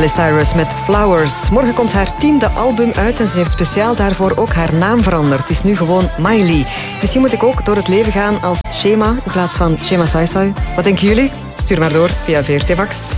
Miley Cyrus met Flowers. Morgen komt haar 10e album uit en ze heeft speciaal daarvoor ook haar naam veranderd. Het is nu gewoon Miley. Misschien moet ik ook door het leven gaan als Shema in plaats van Shema Saisai. Wat denken jullie? Stuur maar door via VRT-Vax.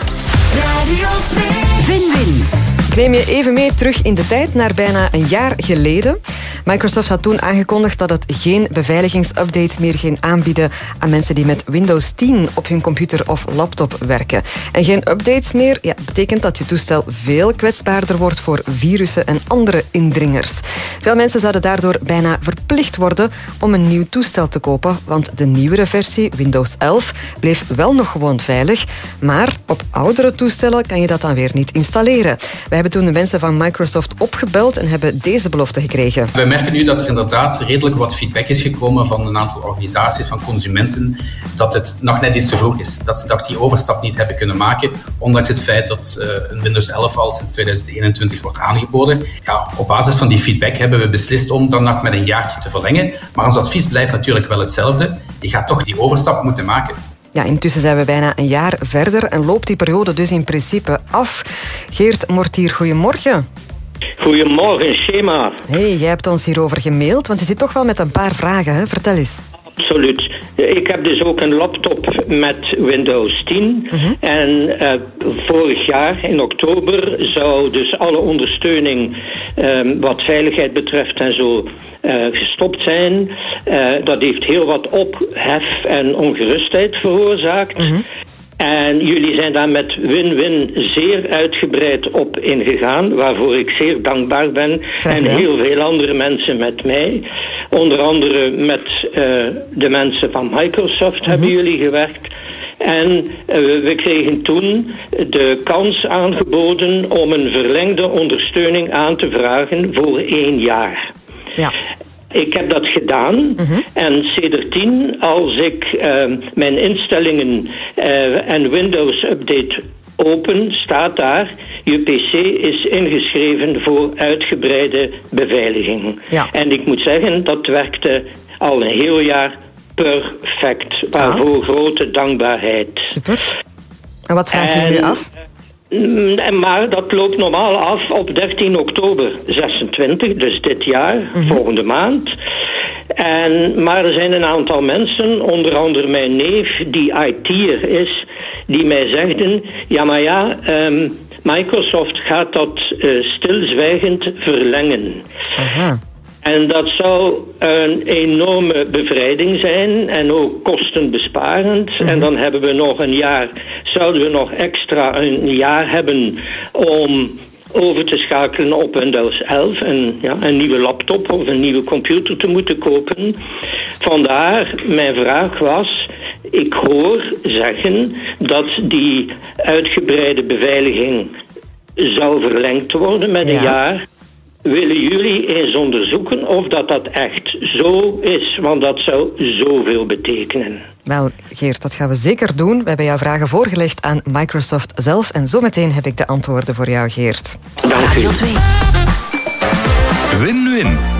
Radio 2. Win-win. Ik neem je even mee terug in de tijd naar bijna een jaar geleden. Microsoft had toen aangekondigd dat het geen beveiligingsupdates meer ging aanbieden aan mensen die met Windows 10 op hun computer of laptop werken. En geen updates meer betekent dat je toestel veel kwetsbaarder wordt voor virussen en andere indringers. Veel mensen zouden daardoor bijna verplicht worden om een nieuw toestel te kopen, want de nieuwere versie, Windows 11, bleef wel nog gewoon veilig, maar op oudere toestellen kan je dat dan weer niet installeren. Wij hebben toen de mensen van Microsoft opgebeld en hebben deze belofte gekregen. We merken nu dat er inderdaad redelijk wat feedback is gekomen van een aantal organisaties, van consumenten, dat het nog net iets te vroeg is. Dat ze die overstap niet hebben kunnen maken, ondanks het feit dat een Windows 11 al sinds 2021 wordt aangeboden. Ja, op basis van die feedback hebben we beslist om dan nog met een jaartje te verlengen. Maar ons advies blijft natuurlijk wel hetzelfde. Je gaat toch die overstap moeten maken. Ja, intussen zijn we bijna een jaar verder en loopt die periode dus in principe af. Geert Mortier, goedemorgen. Goedemorgen, Shema. Hey, jij hebt ons hierover gemaild, want je zit toch wel met een paar vragen, hè? Vertel eens. Absoluut. Ik heb dus ook een laptop met Windows 10. En vorig jaar, in oktober, zou dus alle ondersteuning wat veiligheid betreft en zo gestopt zijn. Dat heeft heel wat ophef en ongerustheid veroorzaakt. En jullie zijn daar met win-win zeer uitgebreid op ingegaan, waarvoor ik zeer dankbaar ben. En heel veel andere mensen met mij. Onder andere met de mensen van Microsoft hebben jullie gewerkt. En we kregen toen de kans aangeboden om een verlengde ondersteuning aan te vragen voor 1 jaar. Ja. Ik heb dat gedaan en sedertdien, als ik mijn instellingen en Windows Update open, staat daar: je PC is ingeschreven voor uitgebreide beveiliging. Ja. En ik moet zeggen, dat werkte al een heel jaar perfect. Waarvoor grote dankbaarheid. Super. En wat vraag je nu af? Maar dat loopt normaal af op 13 oktober 26, dus dit jaar, volgende maand. Maar er zijn een aantal mensen, onder andere mijn neef, die IT'er is, die mij zegden: Microsoft gaat dat stilzwijgend verlengen. Aha. En dat zou een enorme bevrijding zijn en ook kostenbesparend. En dan hebben we nog een jaar, zouden we nog extra een jaar hebben om over te schakelen op Windows 11 en een nieuwe laptop of een nieuwe computer te moeten kopen. Vandaar mijn vraag was: ik hoor zeggen dat die uitgebreide beveiliging zou verlengd worden met een jaar. Willen jullie eens onderzoeken of dat echt zo is? Want dat zou zoveel betekenen. Wel, Geert, dat gaan we zeker doen. We hebben jouw vragen voorgelegd aan Microsoft zelf. En zometeen heb ik de antwoorden voor jou, Geert. Dank u. Win-win.